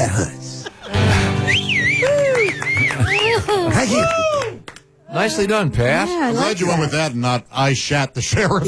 hoods. Thank you. Nicely done, Pat. Yeah, I I'm like glad you went with that and not I shat the sheriff.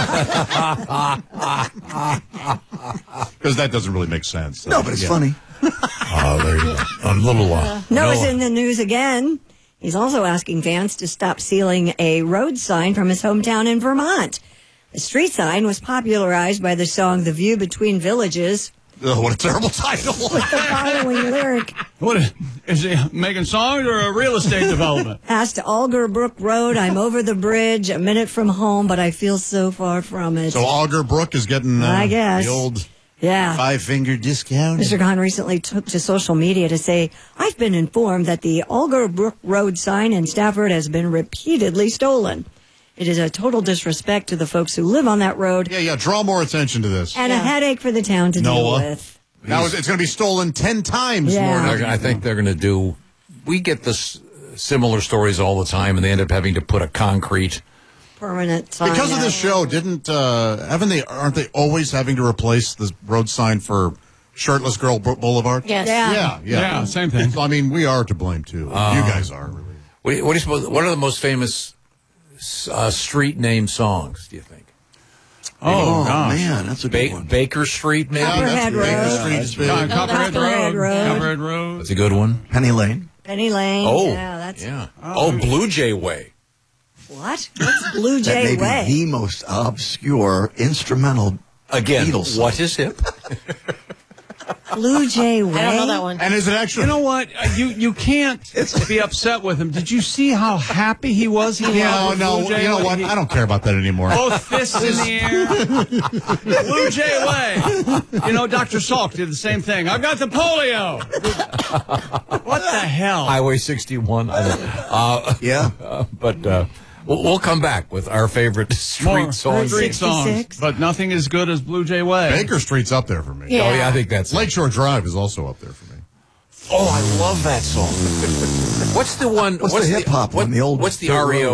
Because that doesn't really make sense. No, but it's funny. Oh, there you go. A little Noah's in the news again. He's also asking fans to stop stealing a road sign from his hometown in Vermont. The street sign was popularized by the song The View Between Villages Oh, what a terrible title. with the following lyric. What is he making songs or a real estate development? Past Alger Brook Road, I'm over the bridge, a minute from home, but I feel so far from it. So Auger Brook is getting I guess. the old Yeah. 5-finger discount. Mr. Khan recently took to social media to say, I've been informed that the Alger Brook Road sign in Stafford has been repeatedly stolen. It is a total disrespect to the folks who live on that road Yeah, draw more attention to this. and a headache for the town to deal Noah. with. Now it's going to be stolen 10 times Yeah. more. I think they're going to do. We get this similar stories all the time, and they end up having to put a concrete. Permanent sign. Because of out. this show, aren't they always having to replace the road sign for Shirtless Girl Boulevard? Yes. Yeah. Yeah, same thing. So, I mean, we are to blame too. You guys are. Really. What do you suppose? What are the most famous street name songs? Do you think? Oh, gosh. man, that's a good one. Baker Street, maybe. Copperhead Baker Road. Street is big. Copperhead Copperhead Road. Road. Copperhead Road. That's a good one. Penny Lane. Penny Lane. Oh, Yeah, that's... yeah. Oh, Blue Jay Way. What? What's Blue That Jay may Way? be the most obscure instrumental Again, Beatles song. what is hip? Blue Jay Way? I don't know that one. And is it actually? You know what? You can't be upset with him. Did you see how happy he was? He No, had no. Blue Jay You know Way? what? I don't care about that anymore. Both fists in the air. Blue Jay Way. You know, Dr. Salk did the same thing. I've got the polio. What the hell? Highway 61. I don't know. Yeah. But we'll come back with our favorite street More songs. street songs, 66. but nothing as good as Blue Jay Way. Baker Street's up there for me. Yeah. Oh, yeah, I think that's it. Lakeshore Drive is also up there for me. Oh, I love that song. What's the one? What's the hip-hop one, the old What's the Dirt REO